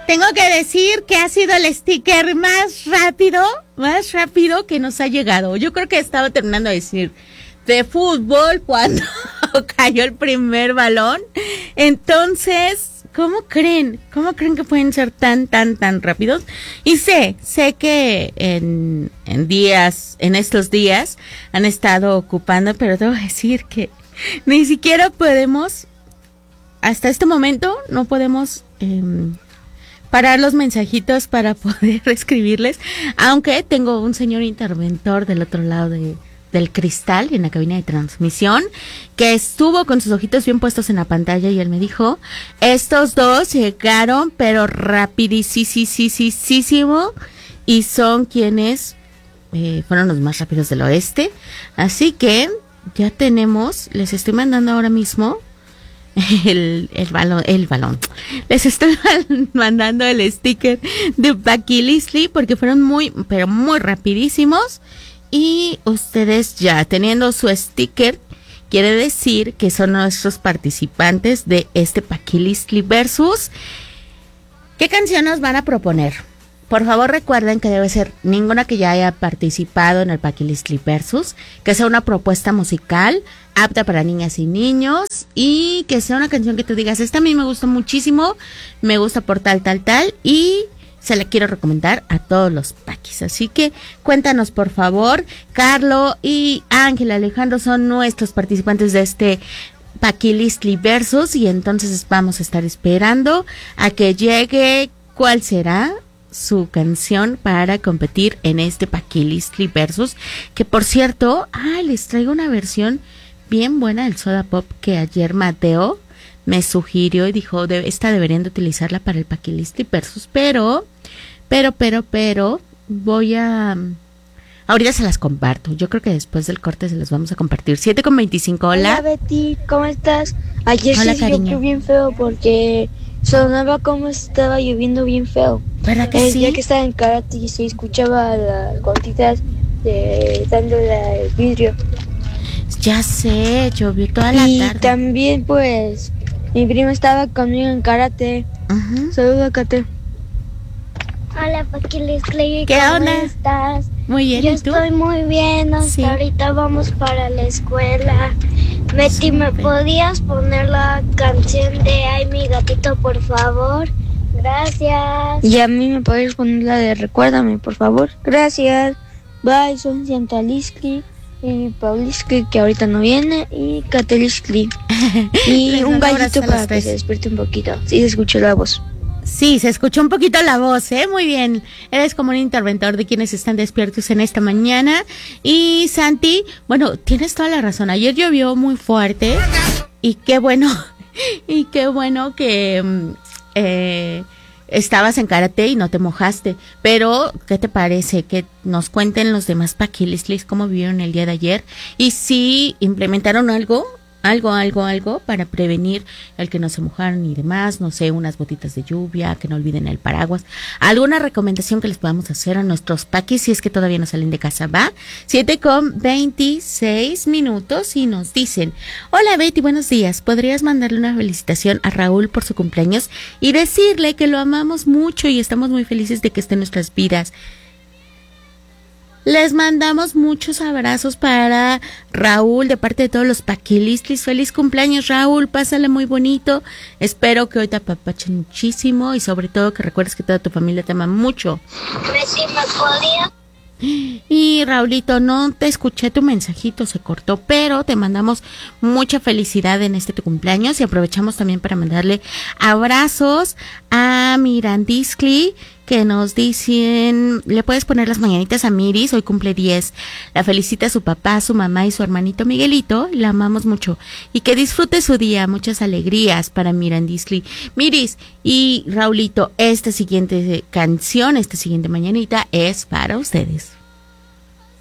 Tengo que decir que ha sido el sticker más rápido que nos ha llegado. Yo creo que estaba terminando de decir de fútbol cuando cayó el primer balón. Entonces, ¿cómo creen que pueden ser tan rápidos? Y sé que en estos días han estado ocupando, pero debo decir que ni siquiera podemos, hasta este momento, no podemos parar los mensajitos para poder escribirles, aunque tengo un señor interventor del otro lado del cristal en la cabina de transmisión que estuvo con sus ojitos bien puestos en la pantalla y él me dijo, estos dos llegaron pero rapidísimo y son quienes fueron los más rápidos del oeste, así que ya tenemos, les estoy mandando ahora mismo el balón. Les estoy mandando el sticker de Paquilisli porque fueron muy rapidísimos. Y ustedes ya teniendo su sticker, quiere decir que son nuestros participantes de este Paquilisli Versus. ¿Qué canción nos van a proponer? Por favor recuerden que debe ser ninguna que ya haya participado en el Paquilisli Versus, que sea una propuesta musical apta para niñas y niños y que sea una canción que tú digas, esta a mí me gusta muchísimo, me gusta por tal y se la quiero recomendar a todos los paquis. Así que cuéntanos por favor. Carlo y Ángel Alejandro son nuestros participantes de este Paquilisli Versus y entonces vamos a estar esperando a que llegue cuál será su canción para competir en este Paquilisli Versus, que por cierto, les traigo una versión bien buena del Soda Pop que ayer Mateo me sugirió y dijo, esta deberían de utilizarla para el Paquilisli Versus, pero voy a... ahorita se las comparto, yo creo que después del corte se las vamos a compartir. 7:25, hola. Hola Betty, ¿cómo estás? Ayer hola, sí cariño. llovió bien feo porque sonaba como estaba lloviendo bien feo. ¿Verdad que sí? Ya que estaba en karate y se escuchaba las gotitas dándole el vidrio. Ya sé, llovió toda la tarde. Y también pues mi primo estaba conmigo en karate. Uh-huh. Saludos, Kate. Hola, Paquilisli, ¿qué ¿cómo onda? estás? Muy bien, Yo ¿y tú? estoy muy bien, hasta Sí. ahorita vamos para la escuela. Betty, ¿me podías poner la canción de Ay, mi gatito, por favor? Gracias. Y a mí me podéis poner la de Recuérdame, por favor. Gracias. Bye, son Santaliskli y Pauliskli, que ahorita no viene, y Kateliskli. Y Les un mando abrazos gallito a para los que tres. se despierte un poquito. Sí, se escuchó la voz. Sí, se escuchó un poquito la voz, muy bien. Eres como un interventor de quienes están despiertos en esta mañana. Y Santi, bueno, tienes toda la razón. Ayer llovió muy fuerte y qué bueno que estabas en karate y no te mojaste. Pero, ¿qué te parece? Que nos cuenten los demás Paquilislis cómo vivieron el día de ayer y si implementaron algo para prevenir el que no se mojaran y demás, no sé, unas botitas de lluvia, que no olviden el paraguas, alguna recomendación que les podamos hacer a nuestros paquis si es que todavía no salen de casa, ¿va? 7:26 y nos dicen, hola Betty, buenos días, ¿podrías mandarle una felicitación a Raúl por su cumpleaños y decirle que lo amamos mucho y estamos muy felices de que esté en nuestras vidas? Les mandamos muchos abrazos para Raúl de parte de todos los Paquilislis. Feliz cumpleaños, Raúl, pásale muy bonito. Espero que hoy te apapachen muchísimo y sobre todo que recuerdes que toda tu familia te ama mucho. Betty, ¿me podías? Y Raulito, no te escuché tu mensajito, se cortó, pero te mandamos mucha felicidad en este tu cumpleaños y aprovechamos también para mandarle abrazos a Mirandiskli, que nos dicen, le puedes poner las mañanitas a Miris, hoy cumple 10, la felicita a su papá, su mamá y su hermanito Miguelito, la amamos mucho, y que disfrute su día, muchas alegrías para Mirandiskli, Miris y Raulito. Esta siguiente canción, esta siguiente mañanita es para ustedes.